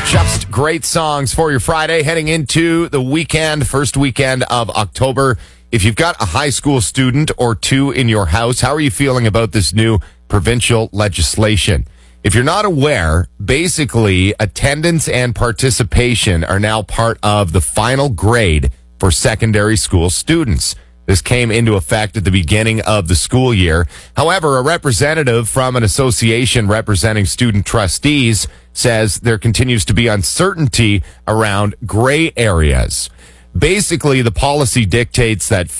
Just great songs for your Friday, heading into the weekend, first weekend of October. If you've got a high school student or two in your house, how are you feeling about this new provincial legislation? If you're not aware, basically attendance and participation are now part of the final grade for secondary school students. This came into effect at the beginning of the school year. However, a representative from an association representing student trustees says there continues to be uncertainty around gray areas. Basically, the policy dictates that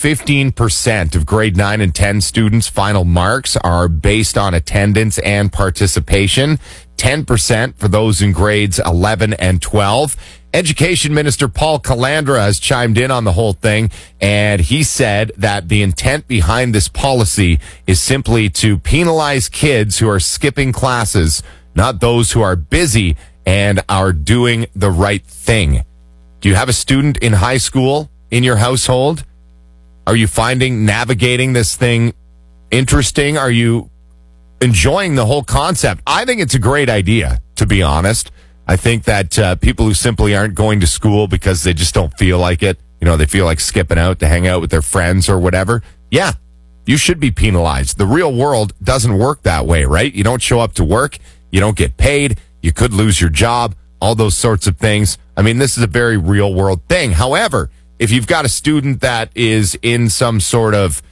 15% of grade 9 and 10 students' final marks are based on attendance and participation, 10% for those in grades 11 and 12. Education Minister Paul Calandra has chimed in on the whole thing, and he said that the intent behind this policy is simply to penalize kids who are skipping classes, not those who are busy and are doing the right thing. Do you have a student in high school in your household? Are you finding navigating this thing interesting? Are you enjoying the whole concept? I think it's a great idea, to be honest. I think that people who simply aren't going to school because they just don't feel like it, they feel like skipping out to hang out with their friends or whatever. Yeah, you should be penalized. The real world doesn't work that way, right? You don't show up to work. You don't get paid. You could lose your job, all those sorts of things. I mean, this is a very real world thing. However, if you've got a student that is in some sort of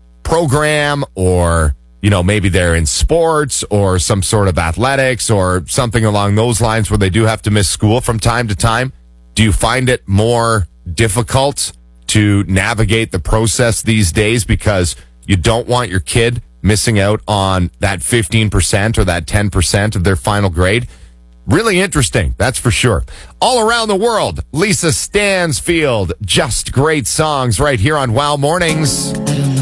program or maybe they're in sports or some sort of athletics or something along those lines where they do have to miss school from time to time. Do you find it more difficult to navigate the process these days because you don't want your kid missing out on that 15% or that 10% of their final grade? Really interesting, that's for sure. All around the world, Lisa Stansfield, just great songs right here on Wow Mornings.